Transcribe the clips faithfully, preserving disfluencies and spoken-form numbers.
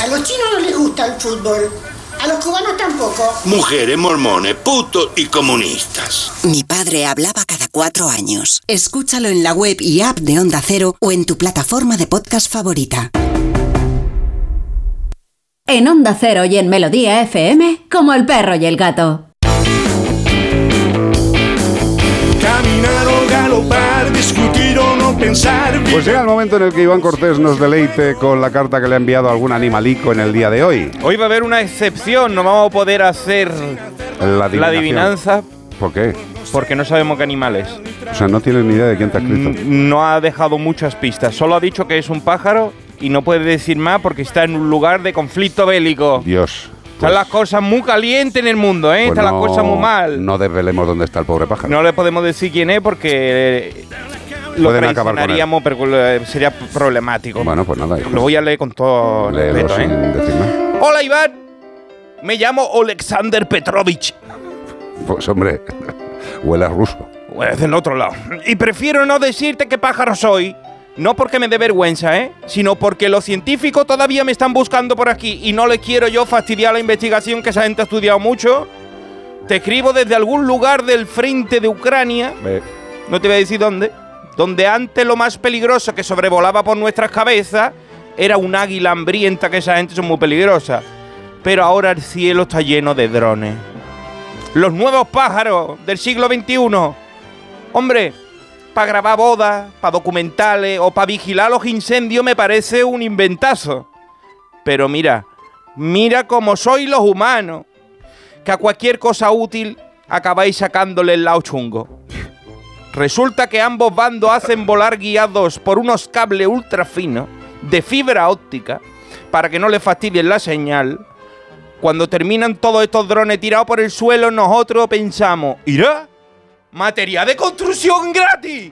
A los chinos no les gusta el fútbol. A los cubanos tampoco. Mujeres, mormones, putos y comunistas. Mi padre hablaba cada cuatro años. Escúchalo en la web y app de Onda Cero o en tu plataforma de podcast favorita. En Onda Cero y en Melodía F M, como el perro y el gato. Caminar o galopar, discutir o no pensar. Pues llega el momento en el que Iván Cortés nos deleite con la carta que le ha enviado algún animalico en el día de hoy. Hoy va a haber una excepción, no vamos a poder hacer la, la adivinanza. ¿Por qué? Porque no sabemos qué animal es. O sea, no tienes ni idea de quién te ha escrito. No ha dejado muchas pistas, solo ha dicho que es un pájaro y no puede decir más porque está en un lugar de conflicto bélico. Dios. Están pues, las cosas muy calientes en el mundo, ¿eh? Pues Están no, las cosas muy mal. No desvelemos dónde está el pobre pájaro. No le podemos decir quién es porque lo pueden acabar con él. Pero sería problemático. Bueno, pues nada. Hijo. Lo voy a leer con todo Léelo respeto, sin ¿eh? decir nada. Hola, Iván. Me llamo Alexander Petrovich. Pues hombre, huele a ruso. Es del otro lado. Y prefiero no decirte qué pájaro soy. No porque me dé vergüenza, ¿eh? Sino porque los científicos todavía me están buscando por aquí y no le quiero yo fastidiar la investigación, que esa gente ha estudiado mucho. Te escribo desde algún lugar del frente de Ucrania. Eh. No te voy a decir dónde. Donde antes lo más peligroso que sobrevolaba por nuestras cabezas era un águila hambrienta, que esa gente son muy peligrosas. Pero ahora el cielo está lleno de drones. Los nuevos pájaros del siglo veintiuno. Hombre, para grabar bodas, para documentales o para vigilar los incendios me parece un inventazo. Pero mira, mira cómo sois los humanos, que a cualquier cosa útil acabáis sacándole el lado chungo. Resulta que ambos bandos hacen volar guiados por unos cables ultra finos de fibra óptica para que no les fastidien la señal. Cuando terminan todos estos drones tirados por el suelo, nosotros pensamos, ¿irá? ¡Material de construcción gratis!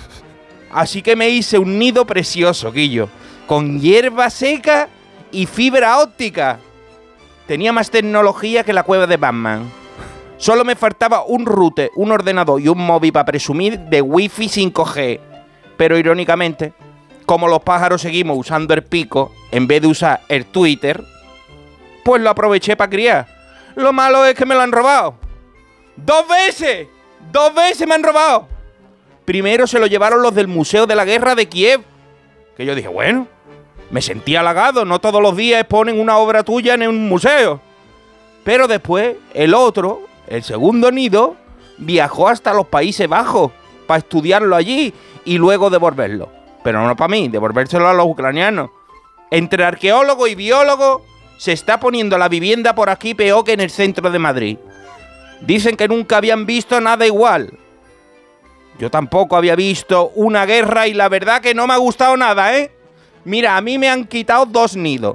Así que me hice un nido precioso, Guillo, con hierba seca y fibra óptica. Tenía más tecnología que la cueva de Batman. Solo me faltaba un router, un ordenador y un móvil para presumir de wifi cinco G. Pero irónicamente, como los pájaros seguimos usando el pico en vez de usar el Twitter, pues lo aproveché para criar. Lo malo es que me lo han robado. ¡Dos veces! ¡Dos veces me han robado! Primero se lo llevaron los del Museo de la Guerra de Kiev. Que yo dije, bueno, me sentí halagado. No todos los días exponen una obra tuya en un museo. Pero después, el otro, el segundo nido, viajó hasta los Países Bajos para estudiarlo allí y luego devolverlo. Pero no para mí, devolvérselo a los ucranianos. Entre arqueólogo y biólogo se está poniendo la vivienda por aquí peor que en el centro de Madrid. Dicen que nunca habían visto nada igual. Yo tampoco había visto una guerra y la verdad que no me ha gustado nada, ¿eh? Mira, a mí me han quitado dos nidos.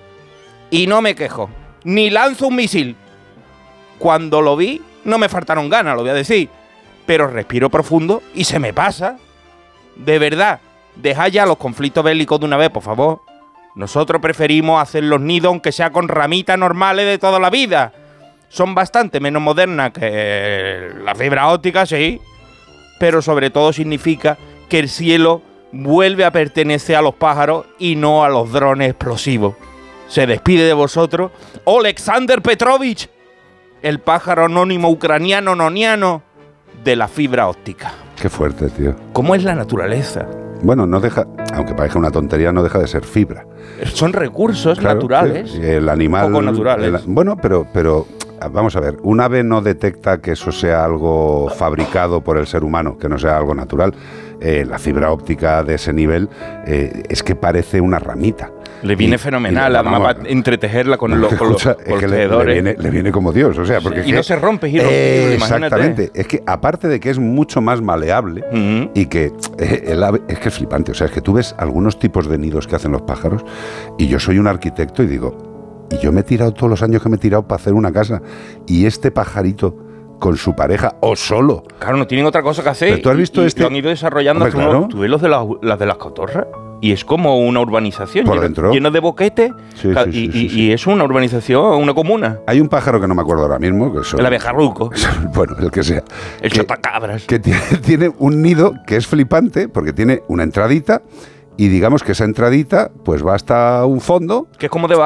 Y no me quejo. Ni lanzo un misil. Cuando lo vi, no me faltaron ganas, lo voy a decir. Pero respiro profundo y se me pasa. De verdad, dejad ya los conflictos bélicos de una vez, por favor. Nosotros preferimos hacer los nidos aunque sea con ramitas normales de toda la vida. Son bastante menos modernas que la fibra óptica, sí, pero sobre todo significa que el cielo vuelve a pertenecer a los pájaros y no a los drones explosivos. Se despide de vosotros Alexander Petrovich, el pájaro anónimo ucraniano noniano de la fibra óptica. Qué fuerte, tío. ¿Cómo es la naturaleza? Bueno, no deja, aunque parezca una tontería, no deja de ser fibra. Son recursos claro, naturales. Sí, el animal. Poco naturales. El, bueno, pero, pero vamos a ver, un ave no detecta que eso sea algo fabricado por el ser humano, que no sea algo natural. Eh, la fibra óptica de ese nivel eh, es que parece una ramita. Le viene y, fenomenal, y, además vamos, para entretejerla con, lo, con escucha, los, con es que los le, tejedores. Le viene, le viene como Dios, o sea, porque sí, y que, no se rompe, giro, eh, giro, exactamente, imagínate. Es que aparte de que es mucho más maleable uh-huh. y que eh, el ave, es que es flipante, o sea, es que tú ves algunos tipos de nidos que hacen los pájaros y yo soy un arquitecto y digo, y yo me he tirado todos los años que me he tirado para hacer una casa y este pajarito con su pareja o solo. Claro, no tienen otra cosa que hacer. Pero tú has visto y, este. Y lo han ido desarrollando. Hombre, claro. Tú ves los de las, las de las cotorras y es como una urbanización. Por lleno, dentro. Lleno de boquetes. Sí, y, sí, sí, y, sí, sí. y es una urbanización, una comuna. Hay un pájaro que no me acuerdo ahora mismo. Que son, el abejarruco. Bueno, el que sea. El que, chotacabras. Que tiene, tiene un nido que es flipante porque tiene una entradita. Y digamos que esa entradita pues va hasta un fondo. Que es como de